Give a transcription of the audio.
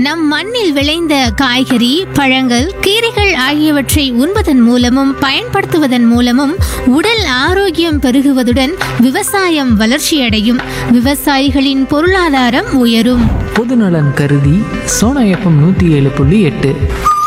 நம் மண்ணில் விளைந்த காய்கறி, பழங்கள், கீரைகள் ஆகியவற்றை உண்பதன் மூலமும் பயன்படுத்துவதன் மூலமும் உடல் ஆரோக்கியம் பெருகுவதுடன் விவசாயம் வளர்ச்சியடையும். விவசாயிகளின் பொருளாதாரம் உயரும். பொதுநலன் கருதி சோனா FM 107.8.